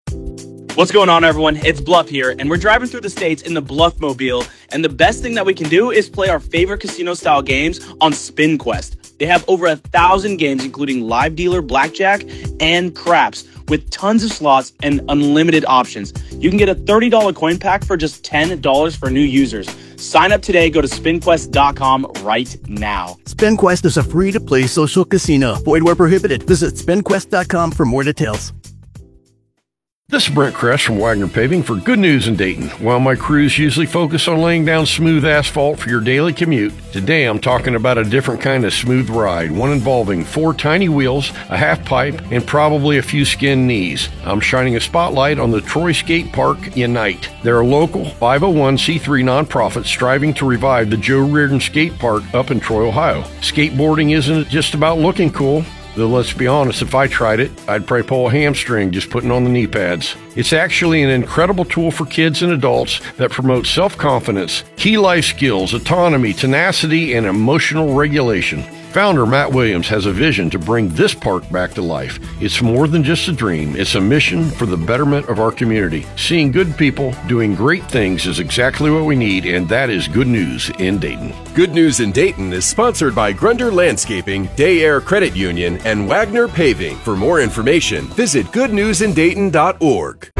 What's going on, everyone? It's Bluff here, and we're driving through the states in the Bluff-mobile, and the best thing that we can do is play our favorite casino-style games on SpinQuest. They have over 1,000 games, including live dealer, blackjack, and craps, with tons of slots and unlimited options. You can get a $30 coin pack for just $10 for new users. Sign up today. Go to SpinQuest.com right now. SpinQuest is a free-to-play social casino. Void where prohibited. Visit SpinQuest.com for more details. This is Brent Kress from Wagner Paving for Good News in Dayton. While my crews usually focus on laying down smooth asphalt for your daily commute, today I'm talking about a different kind of smooth ride, one involving 4 tiny wheels, a half pipe, and probably a few skinned knees. I'm shining a spotlight on the Troy Skate Park Unite. They're a local 501c3 nonprofit striving to revive the Joe Reardon Skate Park up in Troy, Ohio. Skateboarding isn't just about looking cool. Though let's be honest, if I tried it, I'd probably pull a hamstring just putting on the knee pads. It's actually an incredible tool for kids and adults that promotes self-confidence, key life skills, autonomy, tenacity, and emotional regulation. Founder Matt Williams has a vision to bring this park back to life. It's more than just a dream. It's a mission for the betterment of our community. Seeing good people doing great things is exactly what we need, and that is Good News in Dayton. Good News in Dayton is sponsored by Grunder Landscaping, Day Air Credit Union, and Wagner Paving. For more information, visit goodnewsindayton.org.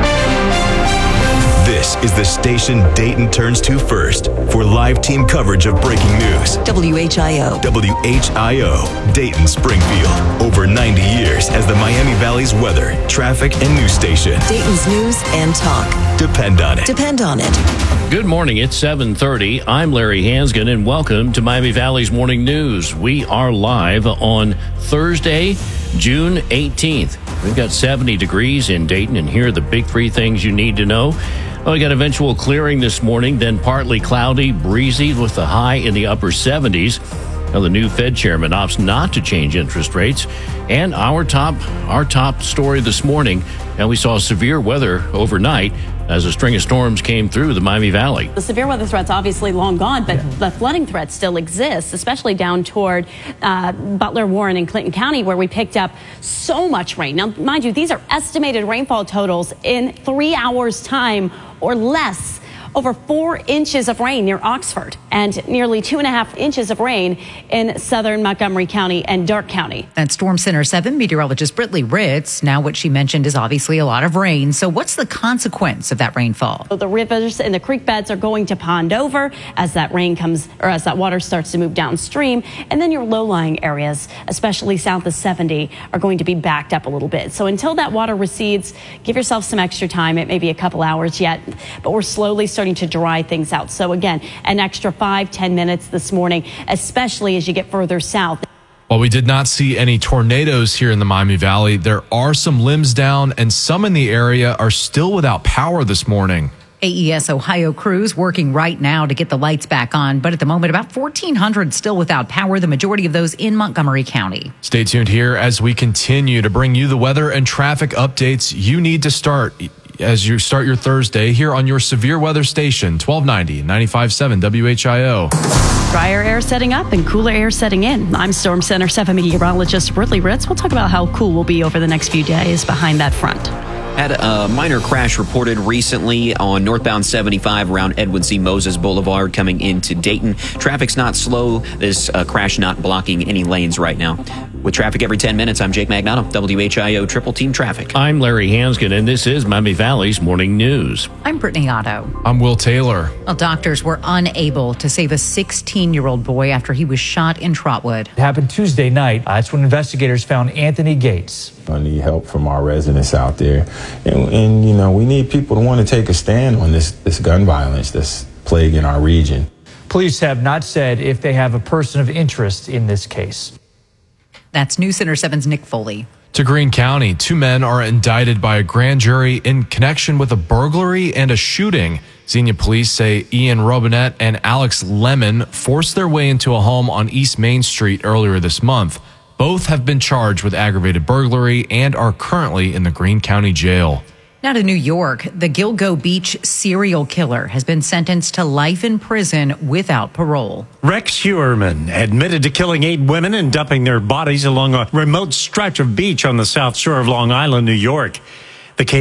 This is the station Dayton turns to first for live team coverage of breaking news. WHIO. WHIO, Dayton, Springfield. Over 90 years as the Miami Valley's weather, traffic, and news station. Dayton's news and talk. Depend on it. Depend on it. Good morning. It's 7:30. I'm Larry Hansgen, and welcome to Miami Valley's Morning News. We are live on Thursday, June 18th. We've got 70 degrees in Dayton, and here are the big 3 things you need to know. Well, we got eventual clearing this morning, then partly cloudy, breezy with the high in the upper 70s. Now, the new Fed chairman opts not to change interest rates. And our top story this morning, and we saw severe weather overnight as a string of storms came through the Miami Valley. The severe weather threat's obviously long gone, but the flooding threat still exists, especially down toward Butler, Warren, and Clinton County, where we picked up so much rain. Now, mind you, these are estimated rainfall totals in 3 hours' time or less. Over 4 inches of rain near Oxford and nearly 2.5 inches of rain in southern Montgomery County and Darke County. That's Storm Center 7 meteorologist Britley Ritz. Now, what she mentioned is obviously a lot of rain. So what's the consequence of that rainfall? So the rivers and the creek beds are going to pond over as that rain comes, or as that water starts to move downstream. And then your low-lying areas, especially south of 70, are going to be backed up a little bit. So until that water recedes, give yourself some extra time. It may be a couple hours yet, but we're slowly starting to dry things out. So again, an extra 5-10 minutes this morning, especially as you get further south. While we did not see any tornadoes here in the Miami Valley, there are some limbs down and some in the area are still without power this morning. AES Ohio crews working right now to get the lights back on, but at the moment about 1,400 still without power, the majority of those in Montgomery County. Stay tuned here as we continue to bring you the weather and traffic updates you need to start as you start your Thursday here on your severe weather station, 1290, 95.7 WHIO. Drier air setting up and cooler air setting in. I'm Storm Center 7 meteorologist Britley Ritz. We'll talk about how cool we'll be over the next few days behind that front. Had a minor crash reported recently on northbound 75 around Edwin C. Moses Boulevard coming into Dayton. Traffic's not slow. This crash not blocking any lanes right now. With traffic every 10 minutes, I'm Jake Magnato, WHIO Triple Team Traffic. I'm Larry Hansgen, and this is Miami Valley's Morning News. I'm Brittany Otto. I'm Will Taylor. Well, doctors were unable to save a 16-year-old boy after he was shot in Trotwood. It happened Tuesday night. That's when investigators found Anthony Gates. I need help from our residents out there. And you know, we need people to want to take a stand on this gun violence that's plaguing our region. Police have not said if they have a person of interest in this case. That's News Center 7's Nick Foley. To Greene County, 2 men are indicted by a grand jury in connection with a burglary and a shooting. Xenia police say Ian Robinette and Alex Lemon forced their way into a home on East Main Street earlier this month. Both have been charged with aggravated burglary and are currently in the Greene County Jail. Now to New York, the Gilgo Beach serial killer has been sentenced to life in prison without parole. Rex Heuermann admitted to killing 8 women and dumping their bodies along a remote stretch of beach on the South Shore of Long Island, New York.